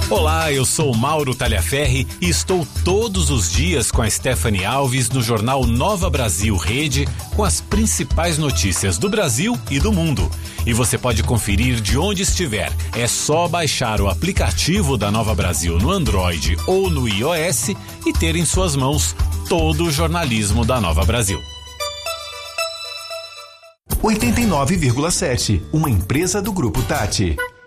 Olá, eu sou Mauro Talhaferri e estou todos os dias com a Stephanie Alves no jornal Nova Brasil Rede com as principais notícias do Brasil e do mundo. E você pode conferir de onde estiver. É só baixar o aplicativo da Nova Brasil no Android ou no iOS e ter em suas mãos todo o jornalismo da Nova Brasil. 89,7, uma empresa do Grupo Tati.